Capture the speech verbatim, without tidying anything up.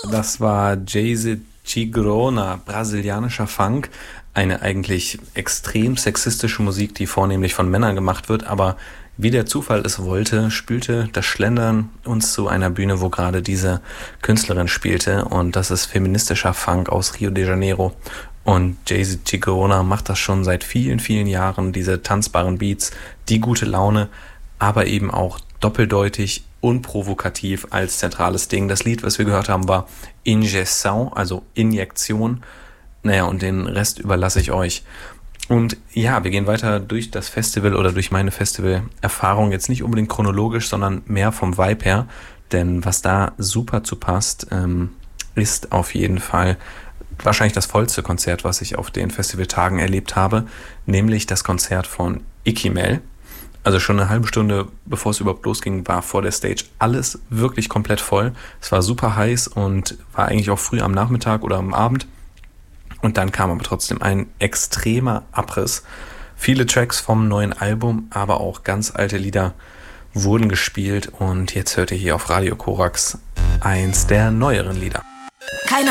Das war Jay-Z Chigrona, brasilianischer Funk. Eine eigentlich extrem sexistische Musik, die vornehmlich von Männern gemacht wird, aber wie der Zufall es wollte, spülte das Schlendern uns zu einer Bühne, wo gerade diese Künstlerin spielte, und das ist feministischer Funk aus Rio de Janeiro. Und Jay-Z Chigrona macht das schon seit vielen, vielen Jahren, diese tanzbaren Beats, die gute Laune, aber eben auch doppeldeutig, unprovokativ als zentrales Ding. Das Lied, was wir gehört haben, war Injeção, also Injektion. Naja, und den Rest überlasse ich euch. Und ja, wir gehen weiter durch das Festival oder durch meine Festival-Erfahrung, jetzt nicht unbedingt chronologisch, sondern mehr vom Vibe her. Denn was da super zu passt, ähm, ist auf jeden Fall wahrscheinlich das vollste Konzert, was ich auf den Festivaltagen erlebt habe, nämlich das Konzert von Ikimel. Also schon eine halbe Stunde, bevor es überhaupt losging, war vor der Stage alles wirklich komplett voll. Es war super heiß und war eigentlich auch früh am Nachmittag oder am Abend. Und dann kam aber trotzdem ein extremer Abriss. Viele Tracks vom neuen Album, aber auch ganz alte Lieder wurden gespielt. Und jetzt hört ihr hier auf Radio Korax eins der neueren Lieder.